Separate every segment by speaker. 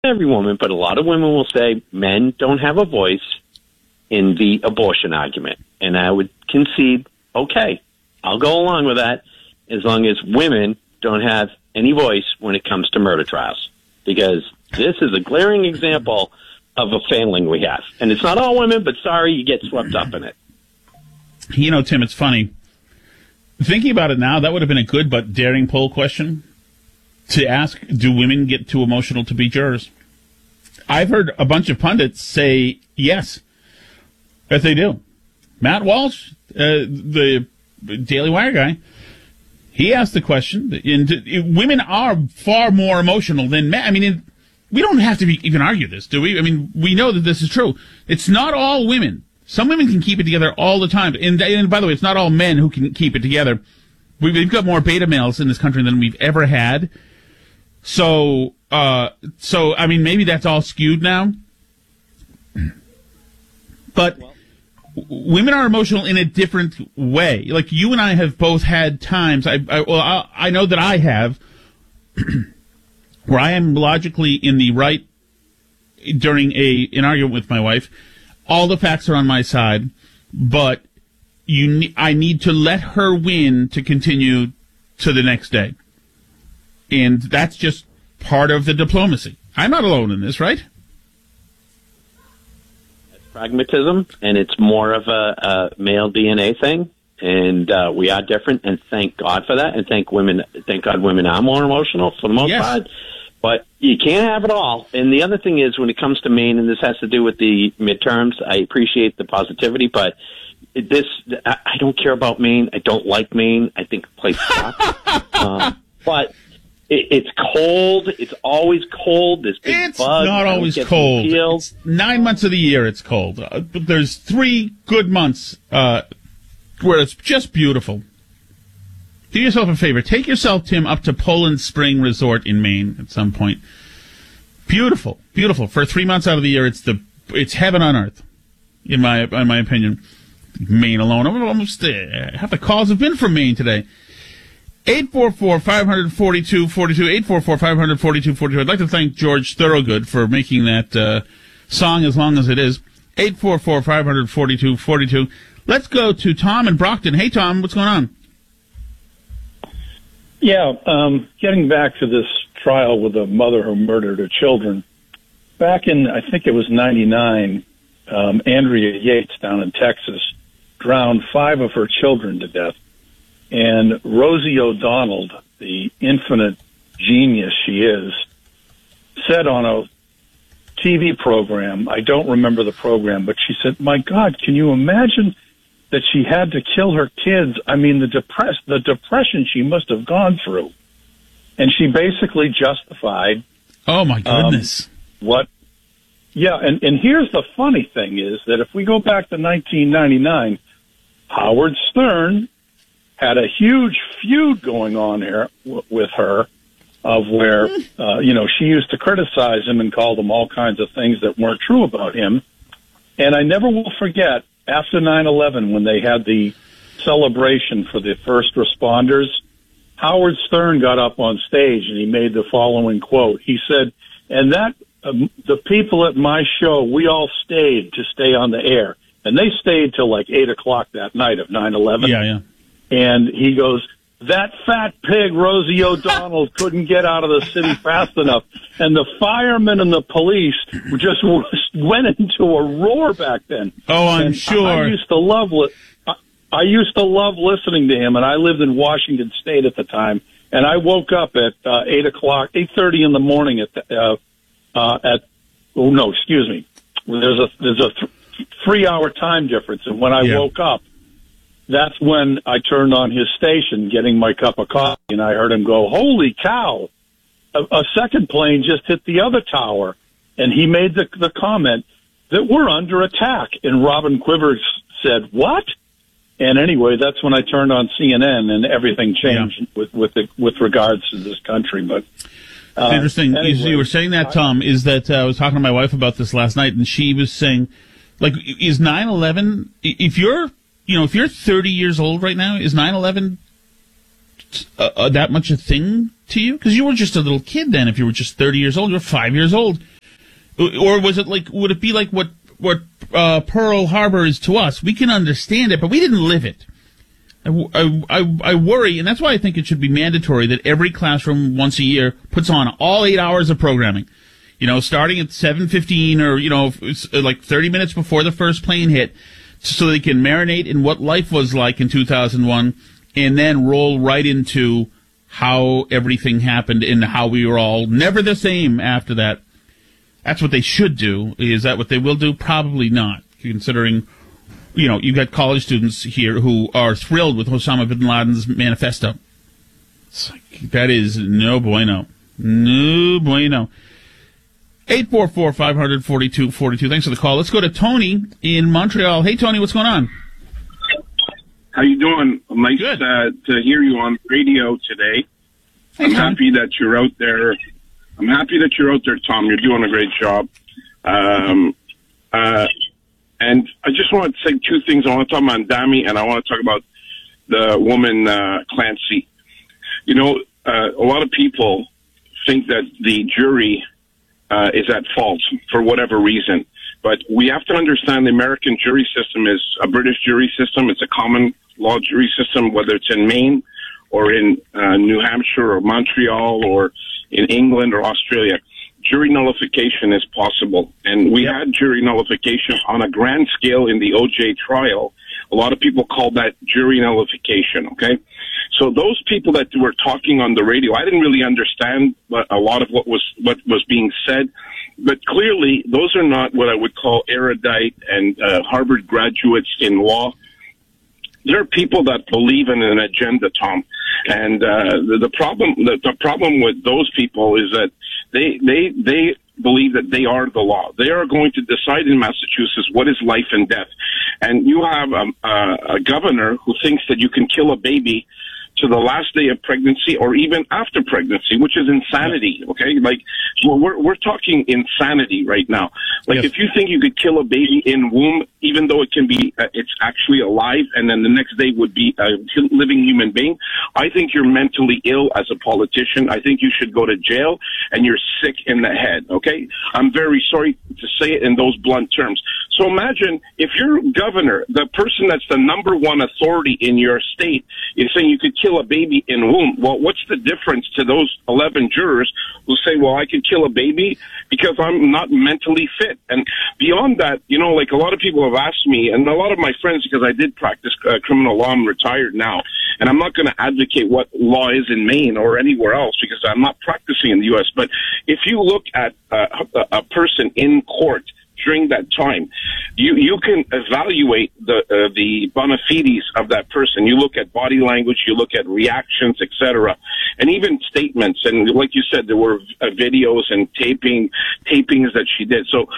Speaker 1: every woman, but a lot of women will say men don't have a voice in the abortion argument. And I would concede, okay, I'll go along with that as long as women don't have any voice when it comes to murder trials. Because this is a glaring example of a failing we have. And it's not all women, but sorry, you get swept up in it.
Speaker 2: You know, Tim, it's funny. Thinking about it now, that would have been a good but daring poll question to ask, do women get too emotional to be jurors? I've heard a bunch of pundits say yes, that they do. Matt Walsh, the Daily Wire guy, he asked the question, and women are far more emotional than men. I mean, we don't have to even argue this, do we? I mean, we know that this is true. It's not all women. Some women can keep it together all the time. And by the way, it's not all men who can keep it together. We've got more beta males in this country than we've ever had. So I mean, maybe that's all skewed now. But women are emotional in a different way. Like, you and I have both had times, I know that I have, where I am logically in the right during an argument with my wife. All the facts are on my side, but I need to let her win to continue to the next day. And that's just part of the diplomacy. I'm not alone in this, right?
Speaker 1: That's pragmatism, and it's more of a male DNA thing. And we are different, and thank God for that. And thank God women are more emotional for the most part. But you can't have it all. And the other thing is, when it comes to Maine, and this has to do with the midterms, I appreciate the positivity, but I don't care about Maine. I don't like Maine. I think the place sucks. But it's cold. It's always cold. There's big bugs. It's not always cold.
Speaker 2: It's 9 months of the year it's cold. But there's 3 good months where it's just beautiful. Do yourself a favor. Take yourself, Tim, up to Poland Spring Resort in Maine at some point. Beautiful, beautiful. For 3 months out of the year, it's heaven on earth, in my opinion. Maine alone. Almost half the calls have been from Maine today. 844-542-42. 844-542-42. I'd like to thank George Thorogood for making that song as long as it is. 844-542-42. Let's go to Tom in Brockton. Hey, Tom, what's going on?
Speaker 3: Yeah, getting back to this trial with a mother who murdered her children. Back in, I think it was 99, Andrea Yates down in Texas drowned 5 of her children to death. And Rosie O'Donnell, the infinite genius she is, said on a TV program, I don't remember the program, but she said, my God, can you imagine that she had to kill her kids? I mean, the depression she must have gone through. And she basically justified.
Speaker 2: Oh, my goodness.
Speaker 3: Yeah, and here's the funny thing is that if we go back to 1999, Howard Stern had a huge feud going on here with her of where, she used to criticize him and call them all kinds of things that weren't true about him. And I never will forget, after 9/11, when they had the celebration for the first responders, Howard Stern got up on stage and he made the following quote. He said, and that the people at my show, we all stayed to stay on the air. And they stayed till like 8 o'clock that night of 9/11.
Speaker 2: Yeah.
Speaker 3: And he goes, that fat pig, Rosie O'Donnell, couldn't get out of the city fast enough. And the firemen and the police just went into a roar back then.
Speaker 2: Oh, I'm sure.
Speaker 3: I used to love listening to him, and I lived in Washington State at the time. And I woke up at 8:30 in the morning There's a 3-hour time difference, and when I woke up, that's when I turned on his station, getting my cup of coffee, and I heard him go, holy cow, a second plane just hit the other tower. And he made the comment that we're under attack. And Robin Quivers said, what? And anyway, that's when I turned on CNN, and everything changed with regards to this country. But
Speaker 2: interesting.
Speaker 3: Anyway,
Speaker 2: you were saying that, Tom, is that I was talking to my wife about this last night, and she was saying, like, is 9/11, if you're 30 years old right now, is 9/11 that much a thing to you? Because you were just a little kid then. If you were just 30 years old, you're 5 years old. Or was it like, would it be like what Pearl Harbor is to us? We can understand it, but we didn't live it. I worry, and that's why I think it should be mandatory that every classroom once a year puts on all 8 hours of programming. Starting at 7:15 or, like 30 minutes before the first plane hit, so they can marinate in what life was like in 2001 and then roll right into how everything happened and how we were all never the same after that. That's what they should do. Is that what they will do? Probably not, considering, you've got college students here who are thrilled with Osama bin Laden's manifesto. That is no bueno. No bueno. 844-500-4242. Thanks for the call. Let's go to Tony in Montreal. Hey, Tony, what's going on?
Speaker 4: How you doing? Nice to hear you on radio today.
Speaker 2: Hey,
Speaker 4: I'm happy that you're out there. Tom. You're doing a great job. And I just want to say two things. I want to talk about Dami, and I want to talk about the woman, Clancy. A lot of people think that the jury is at fault for whatever reason. But we have to understand the American jury system is a British jury system. It's a common law jury system, whether it's in Maine or in New Hampshire or Montreal or in England or Australia. Jury nullification is possible. And we had jury nullification on a grand scale in the OJ trial. A lot of people call that jury nullification, okay? So those people that were talking on the radio, I didn't really understand a lot of what was being said, but clearly those are not what I would call erudite and Harvard graduates in law. There are people that believe in an agenda, Tom, and the problem with those people is that they believe that they are the law. They are going to decide in Massachusetts what is life and death, and you have a governor who thinks that you can kill a baby to the last day of pregnancy or even after pregnancy, which is insanity, okay? Like, we're talking insanity right now. Like, if you think you could kill a baby in womb, even though it can be, it's actually alive, and then the next day would be a living human being, I think you're mentally ill as a politician. I think you should go to jail, and you're sick in the head, okay? I'm very sorry to say it in those blunt terms. So imagine if your governor, the person that's the number one authority in your state, is saying you could kill a baby in womb. Well, what's the difference to those 11 jurors who say, well, I could kill a baby because I'm not mentally fit? And beyond that, like a lot of people have asked me, and a lot of my friends, because I did practice criminal law, I'm retired now, and I'm not going to advocate what law is in Maine or anywhere else because I'm not practicing in the U.S. But if you look at a person in court during that time, you can evaluate the bona fides of that person. You look at body language, you look at reactions, etc., and even statements. And like you said, there were videos and tapings that she did. So,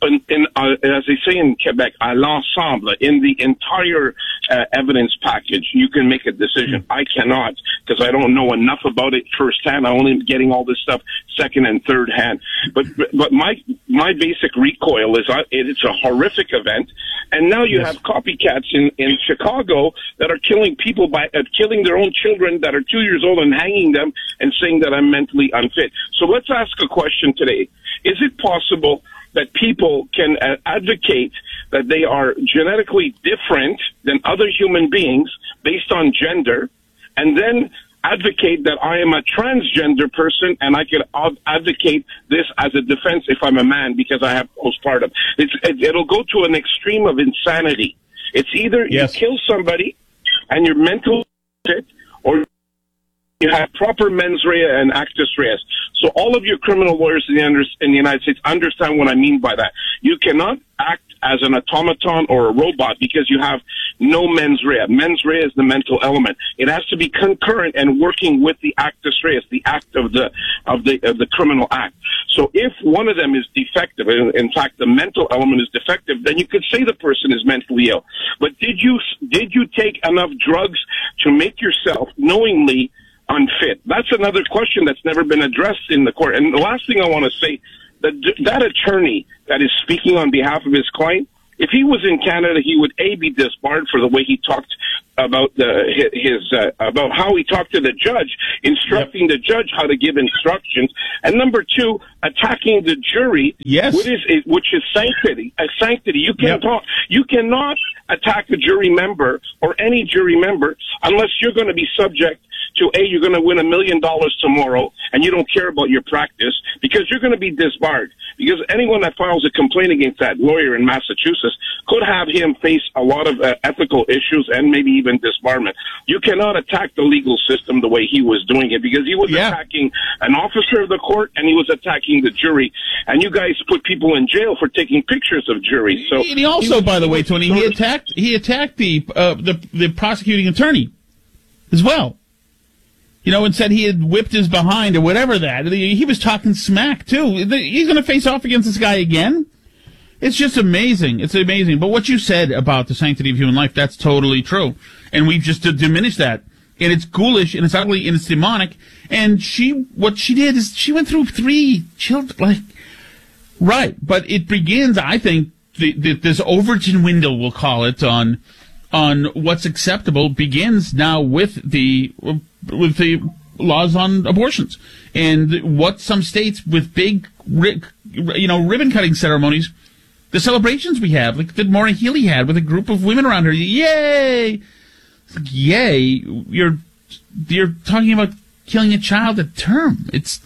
Speaker 4: as they say in Quebec, à l'ensemble, in the entire evidence package, you can make a decision. I cannot, because I don't know enough about it firsthand. I'm only getting all this stuff second and third hand. But my basic recoil is it's a horrific event, and now you have copycats in Chicago that are killing people by killing their own children that are 2 years old and hanging them and saying that I'm mentally unfit. So let's ask a question today. Is it possible that people can advocate that they are genetically different than other human beings based on gender, and then advocate that I am a transgender person and I can advocate this as a defense if I'm a man because I have postpartum? It'll go to an extreme of insanity. It's either you kill somebody and you're mentally fit, or you have proper mens rea and actus reus. So all of your criminal lawyers in the United States understand what I mean by that. You cannot act as an automaton or a robot because you have no mens rea. Mens rea is the mental element. It has to be concurrent and working with the actus reus, the act of the criminal act. So if one of them is defective, in fact the mental element is defective, then you could say the person is mentally ill. But did you take enough drugs to make yourself knowingly unfit? That's another question that's never been addressed in the court. And the last thing I want to say, that attorney that is speaking on behalf of his client, if he was in Canada, he would be disbarred for the way he talked about about how he talked to the judge, instructing the judge how to give instructions. And number two, attacking the jury,
Speaker 2: yes,
Speaker 4: which is sanctity. You can't talk. You cannot attack a jury member or any jury member unless you're going to be subject to you're going to win $1 million tomorrow, and you don't care about your practice because you're going to be disbarred. Because anyone that files a complaint against that lawyer in Massachusetts could have him face a lot of ethical issues and maybe even disbarment. You cannot attack the legal system the way he was doing it because he was attacking an officer of the court and he was attacking the jury. And you guys put people in jail for taking pictures of juries. So
Speaker 2: and he also, by the way, Tony, he attacked the prosecuting attorney as well. You know, and said he had whipped his behind or whatever that. He was talking smack, too. He's going to face off against this guy again? It's just amazing. It's amazing. But what you said about the sanctity of human life, that's totally true. And we've just diminished that. And it's ghoulish, and it's ugly, and it's demonic. And what she did is she went through 3 children. Right. But it begins, I think, this Overton window, we'll call it, on what's acceptable begins now with the laws on abortions and what some states with big, ribbon cutting ceremonies, the celebrations we have, like that Maura Healey had with a group of women around her. Yay! It's like, yay! You're talking about killing a child at term. It's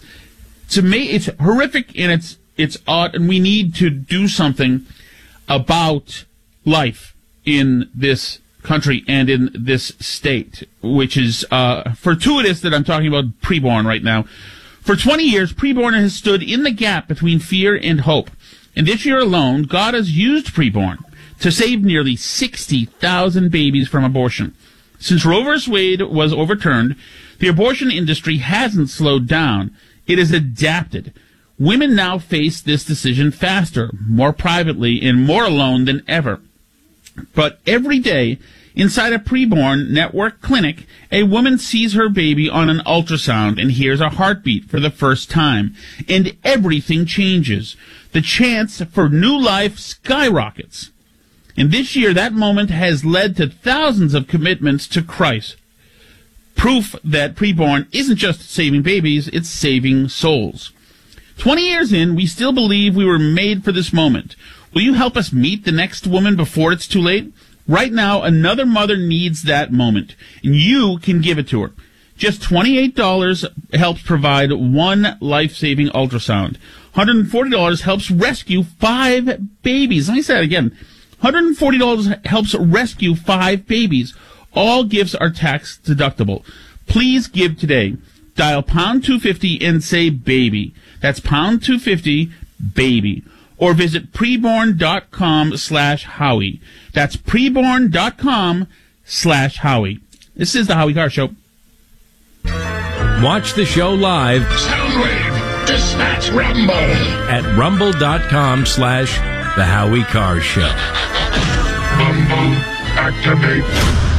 Speaker 2: horrific and it's odd, and we need to do something about life in this country and in this state, which is fortuitous that I'm talking about preborn right now. For 20 years, preborn has stood in the gap between fear and hope. And this year alone, God has used preborn to save nearly 60,000 babies from abortion. Since Roe v. Wade was overturned, the abortion industry hasn't slowed down. It has adapted. Women now face this decision faster, more privately, and more alone than ever. But every day, inside a preborn network clinic, a woman sees her baby on an ultrasound and hears a heartbeat for the first time. And everything changes. The chance for new life skyrockets. And this year, that moment has led to thousands of commitments to Christ. Proof that preborn isn't just saving babies, it's saving souls. 20 years in, we still believe we were made for this moment. Will you help us meet the next woman before it's too late? Right now, another mother needs that moment, and you can give it to her. Just $28 helps provide one life-saving ultrasound. $140 helps rescue 5 babies. Let me say that again. $140 helps rescue 5 babies. All gifts are tax deductible. Please give today. Dial pound 250 and say baby. That's pound 250 baby. Or visit preborn.com/Howie. That's preborn.com/Howie. This is the Howie Carr Show.
Speaker 5: Watch the show live.
Speaker 6: Soundwave, dispatch Rumble.
Speaker 5: At rumble.com/The Howie Carr Show.
Speaker 6: Rumble, activate.